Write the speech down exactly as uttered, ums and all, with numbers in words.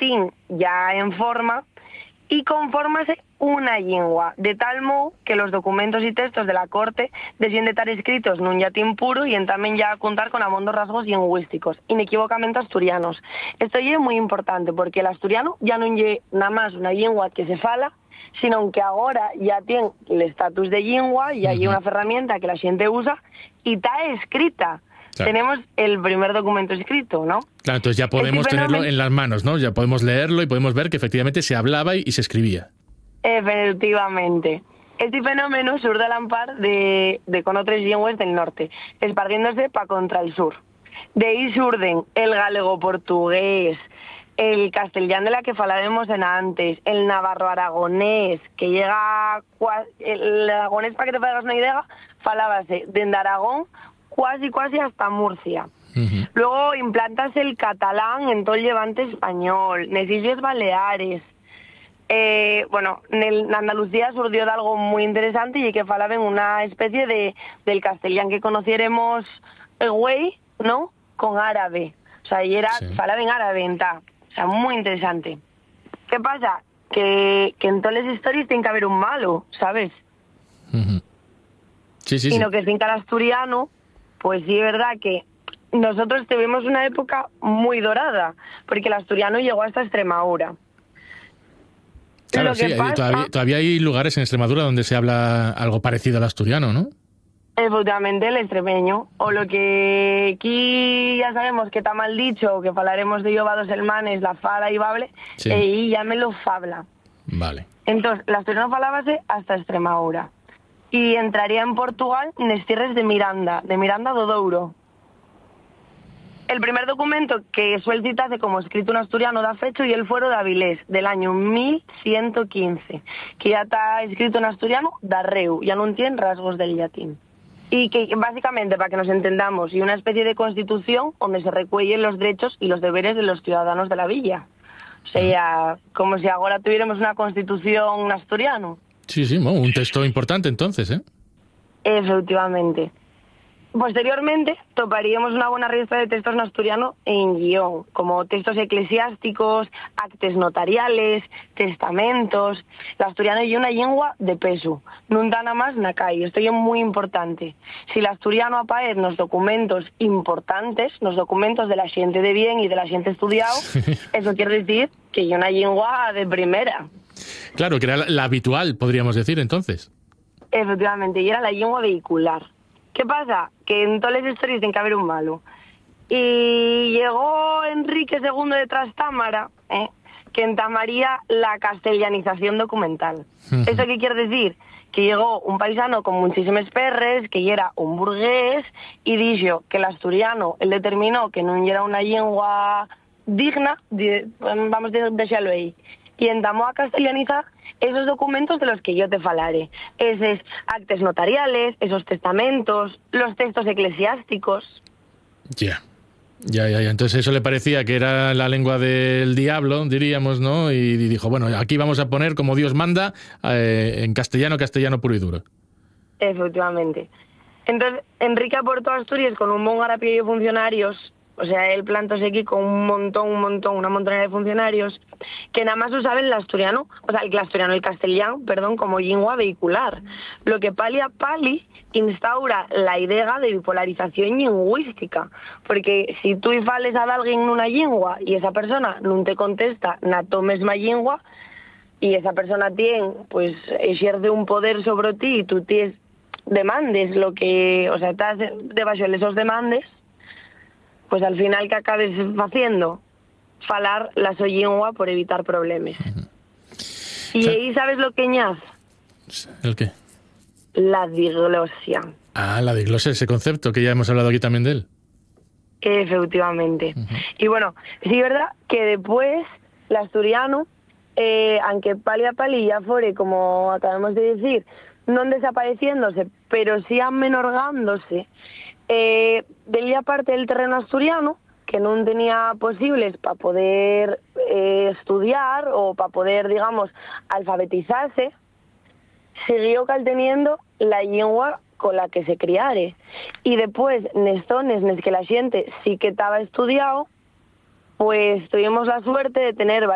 latín ya en forma y conformase una lengua, de tal modo que los documentos y textos de la corte deciden de estar escritos nun latín puro y en también ya contar con amondos rasgos lingüísticos, inequívocamente asturianos. Esto ya es muy importante porque el asturiano ya no es nada más una lengua que se fala, sino que ahora ya tiene el estatus de lengua y hay uh-huh. una herramienta que la gente usa y está escrita. Claro. Tenemos el primer documento escrito, ¿no? Claro, entonces ya podemos este tenerlo fenómeno... en las manos, ¿no? Ya podemos leerlo y podemos ver que efectivamente se hablaba y, y se escribía. Efectivamente. Este fenómeno surge al ampar de, de con otras lenguas del norte, esparciéndose para contra el sur. De ahí surgen el galego-portugués, el castellano de la que falaremos en antes, el navarro-aragonés, que llega... El aragonés, para que te hagas una idea, falábase desde Aragón casi casi hasta Murcia. Uh-huh. Luego implantase el catalán en todo el levante español, en las Islas Baleares. Eh, bueno, en Andalucía surgió de algo muy interesante y que falaban una especie de del castellán que conociéramos el güey, ¿no? Con árabe. O sea, y era, sí. falaban en árabe, en ta. O sea, muy interesante. ¿Qué pasa? Que, que en todas las historias tiene que haber un malo, ¿sabes? Uh-huh. Sí, sí, y sí. lo que finca el asturiano, pues sí es verdad que nosotros tuvimos una época muy dorada, porque el asturiano llegó hasta Extremadura. Claro, Lo sí, que pasa... todavía, todavía hay lugares en Extremadura donde se habla algo parecido al asturiano, ¿no? Efectivamente, el extremeño, o lo que aquí ya sabemos que está mal dicho, que falaremos de Llovados Elmanes, la fala y bable, sí. E ya me lo fabla. Vale. Entonces, el asturiano falábase hasta Extremadura. Y entraría en Portugal en las tierras de Miranda, de Miranda do Douro. El primer documento que suele citarse como escrito en asturiano da fecha y el fuero de Avilés, del año mil ciento quince, que ya está escrito en asturiano d'arreu, ya no tiene rasgos del latín. Y que básicamente, para que nos entendamos, y una especie de constitución donde se recuellen los derechos y los deberes de los ciudadanos de la villa. O sea, como si ahora tuviéramos una constitución en asturiano. Sí, sí, bueno, un texto importante entonces, ¿eh? Efectivamente. Posteriormente, toparíamos una buena riestra de textos en asturiano en guión, como textos eclesiásticos, actes notariales, testamentos. El asturiano es una lengua de peso, non dá nada más na calle. Esto es muy importante. Si el asturiano aparece nos documentos importantes, nos documentos de la gente de bien y de la gente estudiado, eso quiere decir que es una lengua de primera. Claro, que era la, la habitual, podríamos decir, entonces. Efectivamente, y era la lengua vehicular. ¿Qué pasa? Que en todas las historias tiene que haber un malo. Y llegó Enrique segundo de Trastámara, ¿eh? que entamaría la castellanización documental. Uh-huh. ¿Eso qué quiere decir? Que llegó un paisano con muchísimos perres, que era un burgués, y dijo que el asturiano, él determinó que no era una lengua digna, de, vamos a dejarlo ahí, y entamó a castellanizar esos documentos de los que yo te falaré. Esos actes notariales, esos testamentos, los textos eclesiásticos. Ya, ya, ya, ya. Entonces eso le parecía que era la lengua del diablo, diríamos, ¿no? Y dijo, bueno, aquí vamos a poner como Dios manda, eh, en castellano, castellano puro y duro. Efectivamente. Entonces, Enrique aportó a Asturias con un buen garapillo de funcionarios. O sea, él plantóse aquí con un montón, un montón, una montonera de funcionarios que nada más usaban el asturiano, o sea, el asturiano, el castellano, perdón, como lengua vehicular. Lo que pali a pali instaura la idea de bipolarización lingüística. Porque si tú fales a alguien en una lengua y esa persona no te contesta na tu mesma lengua y esa persona tiene, pues, ejerce un poder sobre ti y tú tienes demandes, lo que, o sea, estás debajo de esos demandes, pues al final que acabes haciendo falar la so lengua por evitar problemas. Uh-huh. Y o sea, ahí sabes lo que ñaz. ¿El qué? La diglosia. Ah, la diglosia, ese concepto que ya hemos hablado aquí también de él. Efectivamente. Uh-huh. Y bueno, sí es verdad que después el asturiano, eh, aunque pali a pali ya fuere, como acabamos de decir, no desapareciéndose, pero sí amenorgándose, Eh, veía parte del terreno asturiano que no tenía posibles para poder eh, estudiar o para poder, digamos, alfabetizarse, siguió calteniendo la lengua con la que se criare. Y después, en zonas en las que la gente sí que estaba estudiado, pues tuvimos la suerte de tener